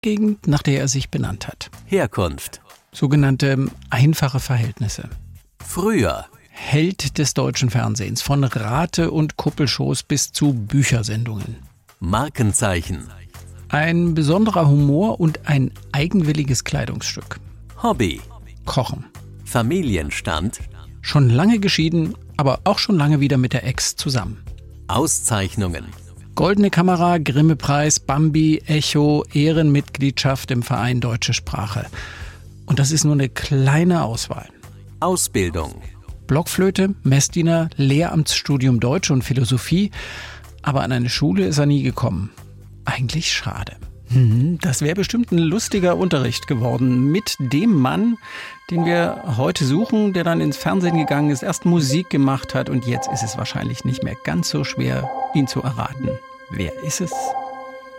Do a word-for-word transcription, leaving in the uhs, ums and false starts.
Gegend, nach der er sich benannt hat. Herkunft. Sogenannte einfache Verhältnisse. Früher. Held des deutschen Fernsehens, von Rate- und Kuppelshows bis zu Büchersendungen. Markenzeichen. Ein besonderer Humor und ein eigenwilliges Kleidungsstück. Hobby. Kochen. Familienstand. Schon lange geschieden, aber auch schon lange wieder mit der Ex zusammen. Auszeichnungen. Goldene Kamera, Grimme-Preis, Bambi, Echo, Ehrenmitgliedschaft im Verein Deutsche Sprache. Und das ist nur eine kleine Auswahl. Ausbildung. Blockflöte, Messdiener, Lehramtsstudium Deutsch und Philosophie. Aber an eine Schule ist er nie gekommen. Eigentlich schade. Hm, das wäre bestimmt ein lustiger Unterricht geworden mit dem Mann, den wir heute suchen, der dann ins Fernsehen gegangen ist, erst Musik gemacht hat und jetzt ist es wahrscheinlich nicht mehr ganz so schwer, ihn zu erraten. Wer ist es?